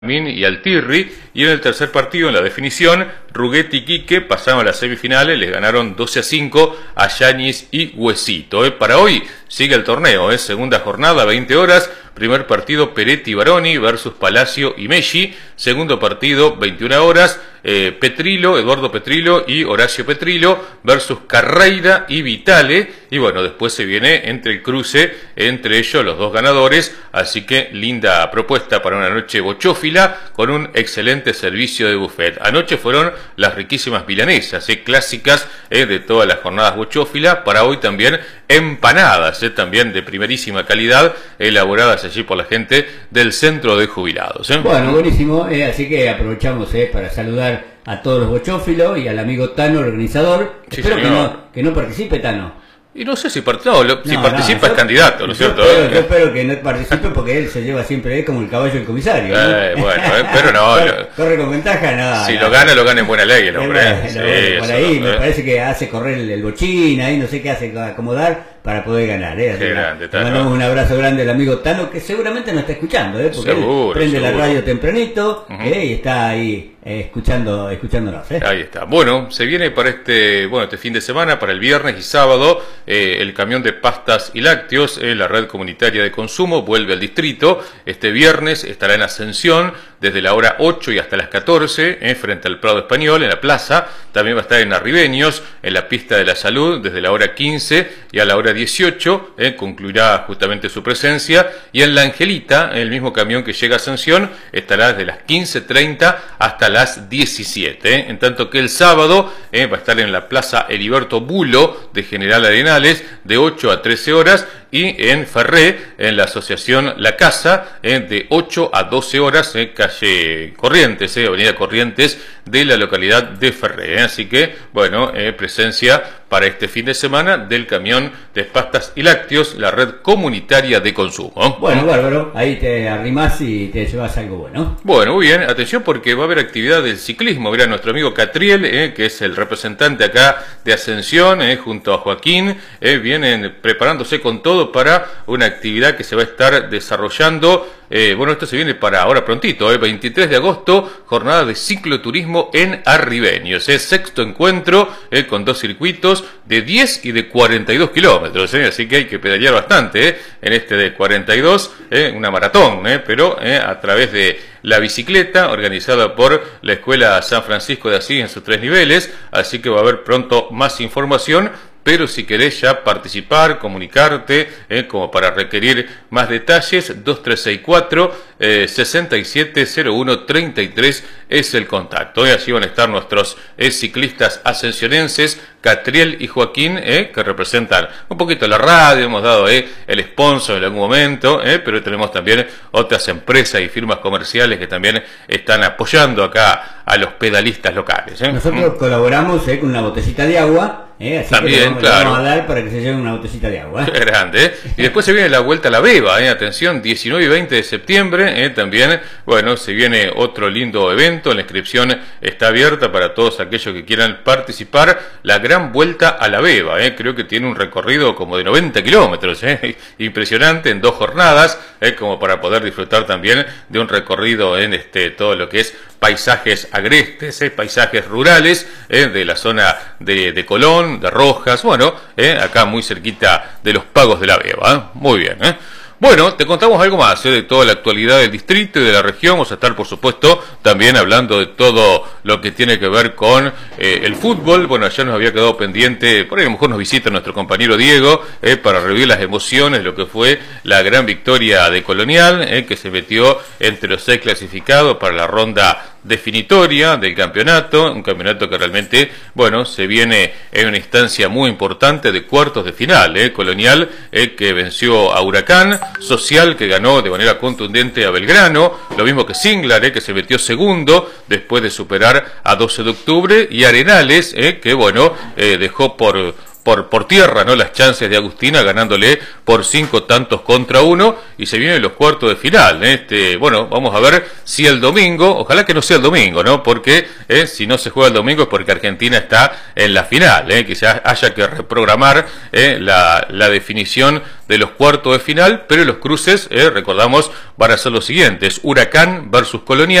Y Altirri, y en el tercer partido, en la definición, Ruggeti y Quique pasaron a las semifinales, les ganaron 12-5 a Yáñez y Huesito. Para hoy sigue el torneo, segunda jornada, 20 horas, primer partido Peretti y Baroni versus Palacio y Messi, segundo partido, 21 horas, Eduardo Petrilo y Horacio Petrilo versus Carreira y Vitale, y bueno, después se viene entre el cruce, entre ellos los dos ganadores, así que linda propuesta para una noche bochófila con un excelente servicio de buffet. Anoche fueron las riquísimas milanesas, clásicas de todas las jornadas bochófilas, para hoy también empanadas, también de primerísima calidad, elaboradas allí por la gente del centro de jubilados. Bueno, buenísimo, así que aprovechamos para saludar a todos los bochófilos y al amigo Tano, el organizador. Sí, Espero que no participe, Tano. Y no sé si participa es candidato, ¿no es cierto? Yo espero que no participe porque él se lleva siempre como el caballo del comisario, ¿no? Bueno, pero no. Corre con ventaja, nada. Si lo gana en buena ley el hombre. Por ahí me parece que hace correr el bochín, ahí no sé qué hace acomodar para poder ganar. Así grande, le mandamos un abrazo grande al amigo Tano, que seguramente nos está escuchando, porque él prende la radio tempranito y está ahí escuchándonos. Ahí está. Bueno, se viene para este fin de semana, para el viernes y sábado, el camión de pastas y lácteos, la red comunitaria de consumo, vuelve al distrito. Este viernes estará en Ascensión desde la hora 8 y hasta las 14, frente al Prado Español, en la plaza. También va a estar en Arribeños, en la pista de la Salud, desde la hora 15 y a la hora 18, concluirá justamente su presencia. Y en La Angelita, el mismo camión que llega a Ascensión, estará desde las 15:30 hasta las 17. En tanto que el sábado va a estar en la Plaza Heriberto Bulo de General Arenales, de 8 a 13 horas, y en Ferré, en la asociación La Casa, de 8 a 12 horas, calle Corrientes, avenida Corrientes de la localidad de Ferré. Así que, bueno, presencia para este fin de semana del camión de pastas y lácteos, la red comunitaria de consumo. Bueno, bárbaro, ahí te arrimás y te llevas algo bueno. Bueno, muy bien, atención porque va a haber actividad del ciclismo. Mira, nuestro amigo Catriel, que es el representante acá de Ascensión, junto a Joaquín, vienen preparándose con todo para una actividad que se va a estar desarrollando. Esto se viene para ahora prontito, 23 de agosto, jornada de cicloturismo en Arribeños, sexto encuentro con dos circuitos de 10 y de 42 kilómetros, así que hay que pedalear bastante en este de 42, una maratón, pero a través de la bicicleta, organizada por la Escuela San Francisco de Asís en sus 3 niveles, así que va a haber pronto más información. Pero si querés ya participar, comunicarte, como para requerir más detalles, 2364-670133 es el contacto. Allí van a estar nuestros ciclistas ascensionenses, Catriel y Joaquín, que representan un poquito la radio. Hemos dado el sponsor en algún momento, pero tenemos también otras empresas y firmas comerciales que también están apoyando acá a los pedalistas locales. Nosotros colaboramos con una botellita de agua. Así también, que le vamos a dar para que se lleven una botellita de agua. Qué grande. Y después se viene la Vuelta a la Beba, atención, 19 y 20 de septiembre, también, se viene otro lindo evento. La inscripción está abierta para todos aquellos que quieran participar. La Gran Vuelta a la Beba, creo que tiene un recorrido como de 90 kilómetros, impresionante, en 2 jornadas, como para poder disfrutar también de un recorrido en todo lo que es paisajes agrestes, paisajes rurales, de la zona de Colón, de Rojas, acá muy cerquita de los Pagos de la Beba. Muy bien, Bueno, te contamos algo más de toda la actualidad del distrito y de la región. Vamos a estar, por supuesto, también hablando de todo lo que tiene que ver con el fútbol. Ayer nos había quedado pendiente, por ahí a lo mejor nos visita nuestro compañero Diego, para revivir las emociones de lo que fue la gran victoria de Colonial, que se metió entre los 6 clasificados para la ronda definitoria del campeonato, un campeonato que realmente, se viene en una instancia muy importante de cuartos de final, Colonial, que venció a Huracán, Social, que ganó de manera contundente a Belgrano, lo mismo que Singlar, que se metió segundo después de superar a 12 de octubre, y Arenales, que dejó por por tierra, ¿no? Las chances de Agustina, ganándole por 5 tantos contra 1, y se vienen los cuartos de final. Bueno, vamos a ver si el domingo, ojalá que no sea el domingo, ¿no? Porque si no se juega el domingo es porque Argentina está en la final, que se haya que reprogramar la definición de los cuartos de final, pero los cruces, recordamos, van a ser los siguientes: Huracán versus Colonial.